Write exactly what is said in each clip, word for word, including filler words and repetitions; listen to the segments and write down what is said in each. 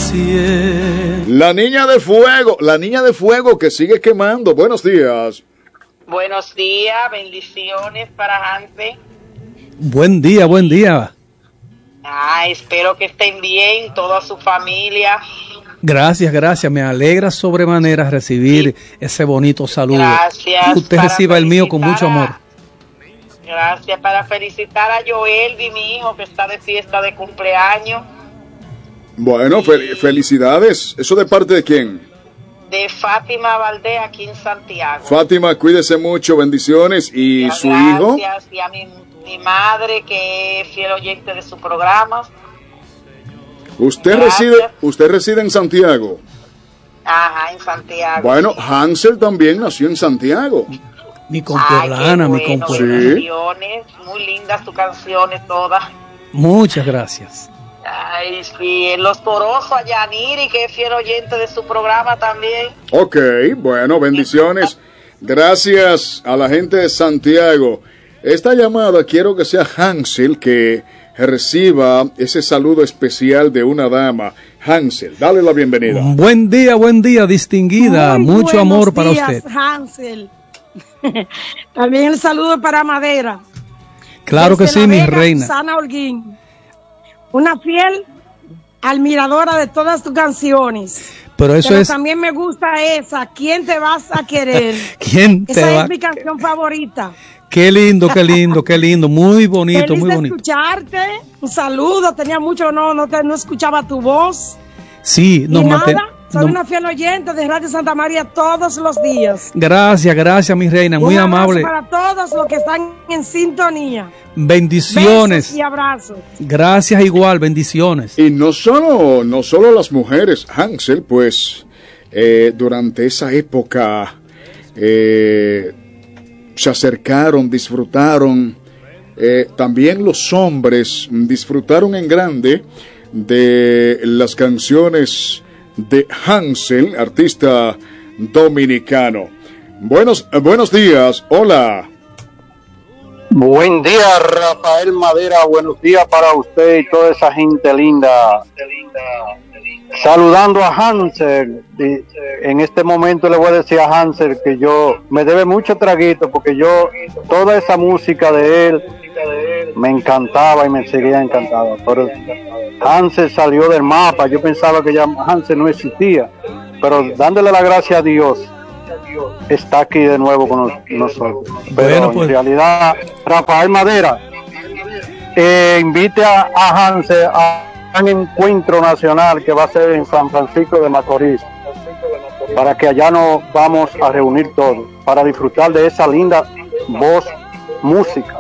cielo. La niña de fuego, la niña de fuego que sigue quemando. Buenos días. Buenos días, bendiciones para Hansen. Buen día, buen día. Ah, espero que estén bien, toda su familia. Gracias, gracias. Me alegra sobremanera recibir sí. ese bonito saludo. Gracias. Que usted reciba el mío con mucho amor. A, gracias, para felicitar a Joelvi, mi hijo, que está de fiesta de cumpleaños. Bueno, fel- felicidades. ¿Eso de parte de quién? De Fátima Valdés, aquí en Santiago. Fátima, cuídese mucho, bendiciones. ¿Y Gracias, su hijo? Gracias, y a mi, mi madre, que es fiel oyente de su programa. ¿Usted reside, usted reside en Santiago? Ajá, en Santiago. Bueno, Hansel también nació en Santiago. Mi compueblana, bueno, mi compueblana. Sí. Muy lindas tus canciones todas. Muchas gracias. Ay, sí, Los Porosos, a Yaniri, que es fiel oyente de su programa también. Ok, bueno, bendiciones. Gracias a la gente de Santiago. Esta llamada quiero que sea Hansel que reciba ese saludo especial de una dama. Hansel, dale la bienvenida. Buen día, buen día, distinguida. Muy Mucho amor para días, usted. Hansel. También el saludo para Madera. Claro Desde que sí, La mi Vega, reina. Sana Holguín. Una fiel admiradora de todas tus canciones. Pero eso Pero es. también me gusta esa. ¿Quién te vas a querer? ¿Quién te esa va? es mi canción favorita. Qué lindo, qué lindo, qué lindo. Muy bonito, Feliz muy de bonito. escucharte. Un saludo. Tenía mucho, no, no, te, no escuchaba tu voz. Sí, Y nos nada, mantenemos. soy una fiel oyente de Radio Santa María todos los días. Gracias, gracias, mi reina, muy Un abrazo amable. para todos los que están en sintonía. Bendiciones. Besos y abrazos. Gracias igual, bendiciones. Y no solo, no solo las mujeres, Hansel, pues eh, durante esa época eh, se acercaron, disfrutaron, eh, también los hombres disfrutaron en grande de las canciones de Hansel, artista dominicano. Buenos, eh, buenos días, hola. Buen día, Rafael Madera, buenos días para usted y toda esa gente linda. Saludando a Hansel, en este momento le voy a decir a Hansel que yo me debe mucho traguito porque yo, toda esa música de él me encantaba y me seguía encantando. Pero Hansel salió del mapa, yo pensaba que ya Hansel no existía, pero dándole la gracia a Dios, está aquí de nuevo con nosotros. Pero Bueno, pues. en realidad, Rafael Madera, eh, invite a, a Hansel a un encuentro nacional que va a ser en San Francisco de Macorís, para que allá nos vamos a reunir todos, para disfrutar de esa linda voz, música.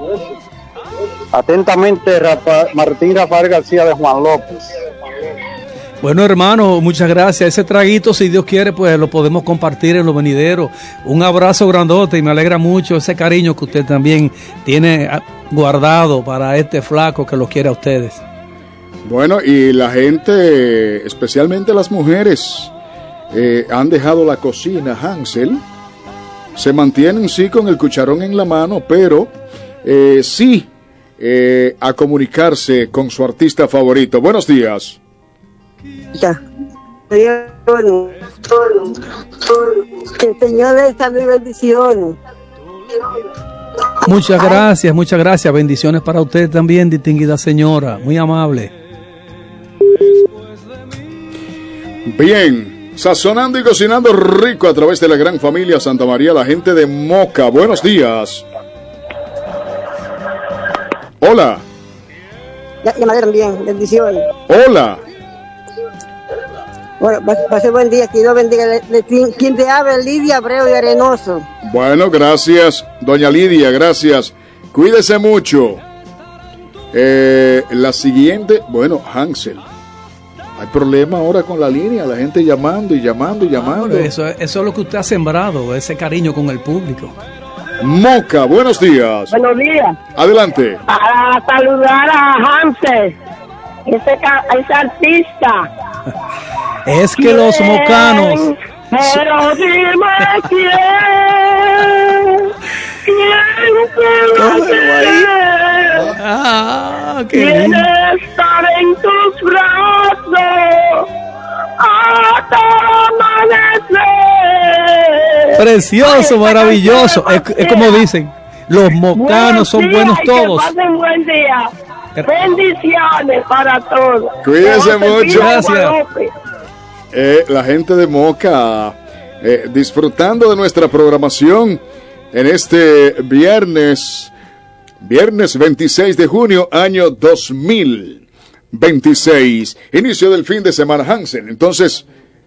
Atentamente, Rafa, Martín Rafael García de Juan López. Bueno, hermano, muchas gracias. Ese traguito, si Dios quiere, pues lo podemos compartir en los venideros. Un abrazo grandote y me alegra mucho ese cariño que usted también tiene guardado para este flaco que lo quiere a ustedes. Bueno, y la gente, especialmente las mujeres, eh, han dejado la cocina, Hansel. Se mantienen sí con el cucharón en la mano, pero eh, sí eh, a comunicarse con su artista favorito. Buenos días. Ya. Que el Señor les salud y bendiciones. Muchas gracias, muchas gracias. Bendiciones para usted también, distinguida señora. Muy amable. Bien, sazonando y cocinando rico a través de la gran familia Santa María, la gente de Moca. Buenos días. Hola. Ya, ya madre también, bendiciones. Hola. Bueno, va, va a ser buen día, que Dios bendiga. Le, le, quien te habla, Lidia Abreu de Arenoso. Bueno, gracias, doña Lidia, gracias. Cuídese mucho. Eh, la siguiente, bueno, Hansel. Hay problema ahora con la línea, la gente llamando y llamando y llamando. Ah, eso, eso es lo que usted ha sembrado, ese cariño con el público. Moca, buenos días. Buenos días. Adelante. Para saludar a Hansel, ese, ese artista. Es que los mocanos. Pero dime quién. ¿Quién Ah, qué quiere lindo. estar en tus brazos? hasta amanecer. Precioso, Ay, maravilloso. Es, canción, es como dicen, los mocanos buenos son días, buenos todos. Que pasen buen día. Bendiciones para todos. Cuídense Josefina mucho. Gracias. Guadalupe. Eh, la gente de Moca eh, disfrutando de nuestra programación en este viernes, viernes veintiséis de junio, año dos mil veintiséis, inicio del fin de semana, Hansel. Entonces,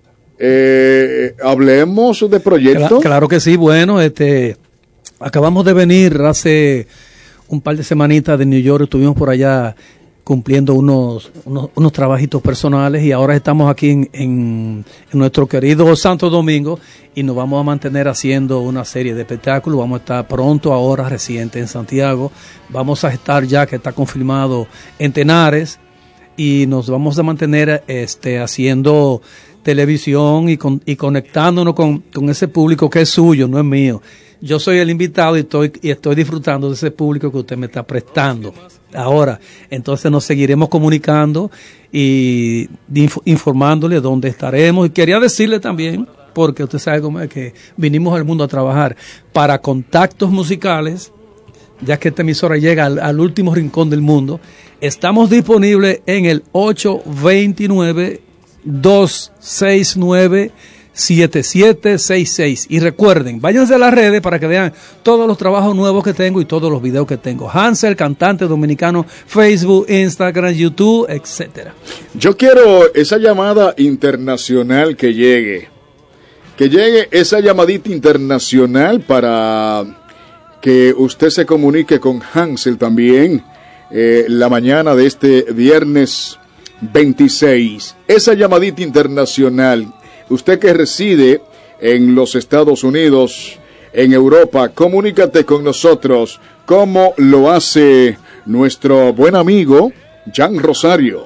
eh, hablemos de proyecto. Cla- claro que sí, bueno, este, acabamos de venir hace un par de semanitas de New York, estuvimos por allá cumpliendo unos, unos, unos trabajitos personales y ahora estamos aquí en, en, en nuestro querido Santo Domingo y nos vamos a mantener haciendo una serie de espectáculos. Vamos a estar pronto ahora reciente en Santiago, vamos a estar ya que está confirmado en Tenares y nos vamos a mantener este, haciendo televisión y, con, y conectándonos con, con ese público que es suyo, no es mío. Yo soy el invitado y estoy, y estoy disfrutando de ese público que usted me está prestando. Ahora, entonces nos seguiremos comunicando y inf- informándole dónde estaremos. Y quería decirle también, porque usted sabe cómo es que vinimos al mundo a trabajar, para contactos musicales, ya que esta emisora llega al, al último rincón del mundo, estamos disponibles en el ocho dos nueve, dos seis nueve, siete siete seis seis y recuerden, váyanse a las redes para que vean todos los trabajos nuevos que tengo y todos los videos que tengo. Hansel, cantante dominicano, Facebook, Instagram, YouTube, etcétera. Yo quiero esa llamada internacional que llegue, que llegue esa llamadita internacional para que usted se comunique con Hansel también eh, la mañana de este viernes veintiséis. Esa llamadita internacional. Usted que reside en los Estados Unidos, en Europa, comunícate con nosotros como lo hace nuestro buen amigo Jan Rosario.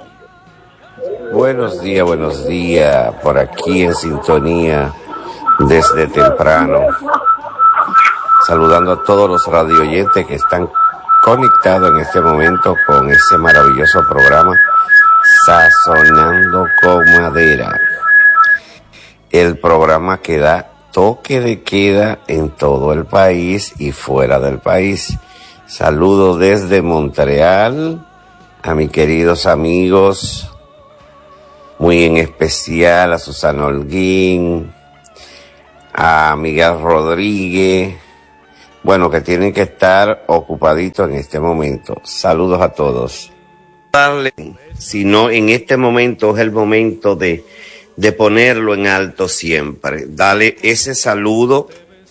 Buenos días, buenos días, por aquí en sintonía desde temprano, saludando a todos los radioyentes que están conectados en este momento con ese maravilloso programa Sazonando con Madera. El programa que da toque de queda en todo el país y fuera del país. Saludo desde Montreal a mis queridos amigos, muy en especial a Susana Holguín, a Miguel Rodríguez, bueno, que tienen que estar ocupaditos en este momento. Saludos a todos. Si no, en este momento es el momento de de ponerlo en alto siempre. Dale ese saludo.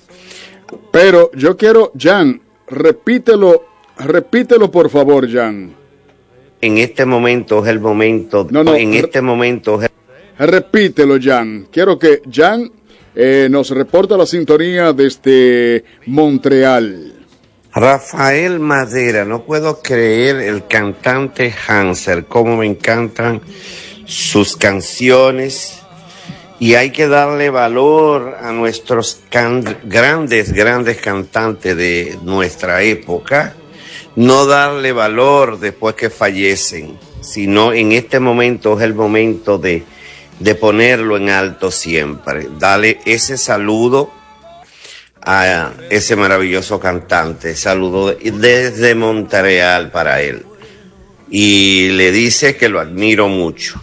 Pero yo quiero, Jan, repítelo, repítelo por favor, Jan. En este momento es el momento. No, no, en este momento es el... Repítelo, Jan. Quiero que Jan eh, nos reporte la sintonía desde Montreal. Rafael Madera, no puedo creer el cantante Hansel, cómo me encantan sus canciones y hay que darle valor a nuestros can- grandes, grandes cantantes de nuestra época, no darle valor después que fallecen, sino en este momento es el momento de, de ponerlo en alto siempre. Dale ese saludo a ese maravilloso cantante, saludo desde Montreal para él y le dice que lo admiro mucho.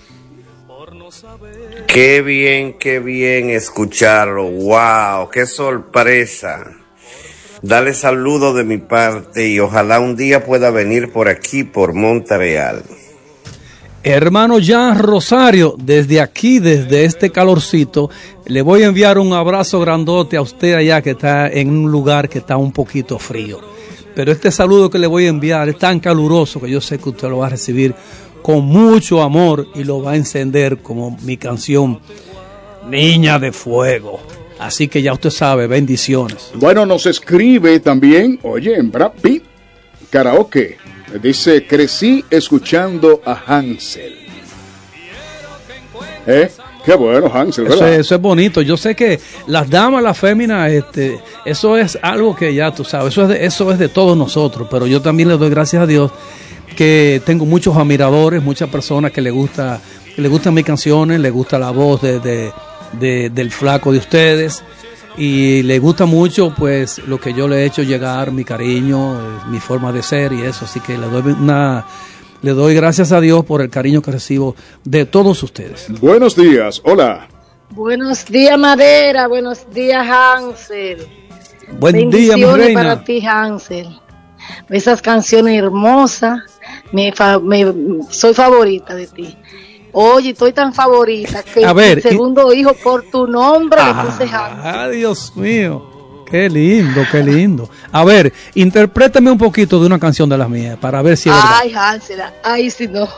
Qué bien, qué bien escucharlo. Wow, qué sorpresa. Dale saludo de mi parte y ojalá un día pueda venir por aquí, por Montreal. Hermano Jan Rosario, desde aquí, desde este calorcito, le voy a enviar un abrazo grandote a usted allá que está en un lugar que está un poquito frío. Pero este saludo que le voy a enviar es tan caluroso que yo sé que usted lo va a recibir con mucho amor y lo va a encender como mi canción Niña de Fuego. Así que ya usted sabe, bendiciones. Bueno, nos escribe también, oye, en Brad Pitt, karaoke. Dice, crecí escuchando a Hansel. ¿Eh? Qué bueno, Hansel, Eso ¿verdad? es, eso es bonito. Yo sé que las damas, las féminas, este, eso es algo que ya tú sabes, eso es de, eso es de todos nosotros. Pero yo también le doy gracias a Dios que tengo muchos admiradores, muchas personas que les gusta le gustan mis canciones, le gusta la voz de, de, de, del flaco de ustedes y le gusta mucho pues lo que yo le he hecho llegar, mi cariño, eh, mi forma de ser y eso, así que le doy una le doy gracias a Dios por el cariño que recibo de todos ustedes. Buenos días, hola. Buenos días, Madera, buenos días, Hansel. Buen día, mi reina. Para ti, Hansel. Esas canciones hermosas, me, fa, me soy favorita de ti. Oye, estoy tan favorita que a ver, mi segundo y... hijo por tu nombre ah, le puse Hansel. Ah, Dios mío, qué lindo, qué lindo. A ver, interprétame un poquito de una canción de las mías para ver si es verdad. Ay, Hansel, ay, si no.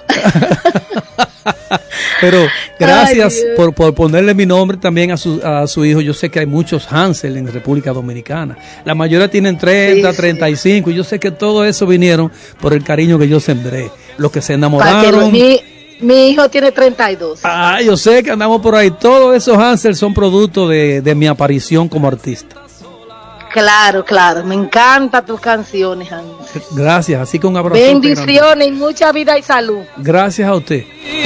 Pero gracias Ay, por, por ponerle mi nombre también a su, a su hijo. Yo sé que hay muchos Hansel en República Dominicana. La mayoría tienen treinta, sí, treinta y cinco. Sí. Y yo sé que todo eso vinieron por el cariño que yo sembré. Los que se enamoraron. Mi, mi hijo tiene treinta y dos. Ah, yo sé que andamos por ahí. Todos esos Hansel son producto de, de mi aparición como artista. Claro, claro. Me encantan tus canciones, Hansel. Gracias. Así que un abrazo. Bendiciones y mucha vida y salud. Gracias a usted.